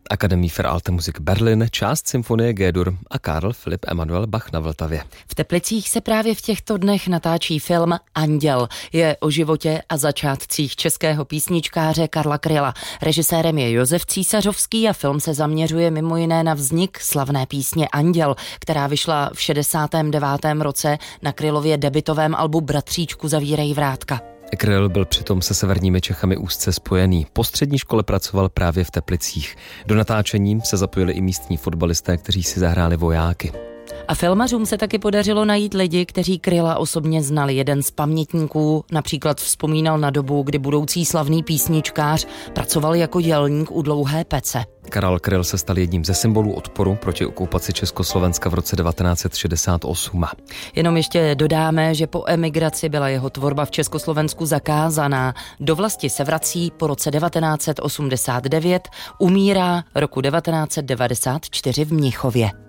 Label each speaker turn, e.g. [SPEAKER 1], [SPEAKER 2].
[SPEAKER 1] Akademie für Alte Musik Berlin, část symfonie G-dur a Karl Philipp Emanuel Bach na Vltavě.
[SPEAKER 2] V Teplicích se právě v těchto dnech natáčí film Anděl. Je o životě a začátcích českého písničkáře Karla Kryla. Režisérem je Josef Císařovský a film se zaměřuje mimo jiné na vznik slavné písně Anděl, která vyšla v 69. roce na Krylově debutovém albu Bratříčku zavírej vrátka.
[SPEAKER 1] Kryl byl přitom se severními Čechami úzce spojený. Po střední škole pracoval právě v Teplicích. Do natáčení se zapojili i místní fotbalisté, kteří si zahráli vojáky.
[SPEAKER 2] A filmařům se taky podařilo najít lidi, kteří Kryla osobně znali. Jeden z pamětníků například vzpomínal na dobu, kdy budoucí slavný písničkář pracoval jako dělník u Dlouhé pece.
[SPEAKER 1] Karel Kryl se stal jedním ze symbolů odporu proti okupaci Československa v roce 1968.
[SPEAKER 2] Jenom ještě dodáme, že po emigraci byla jeho tvorba v Československu zakázaná. Do vlasti se vrací po roce 1989, umírá roku 1994 v Mnichově.